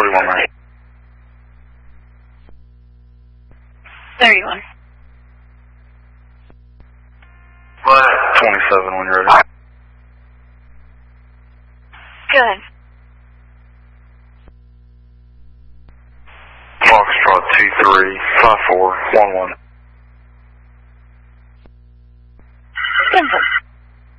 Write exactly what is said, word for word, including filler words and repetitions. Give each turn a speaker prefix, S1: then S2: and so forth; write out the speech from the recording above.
S1: thirty-one, man.
S2: thirty-one.
S1: twenty-seven when you're ready.
S2: Good.
S1: Foxtrot two three five four one one.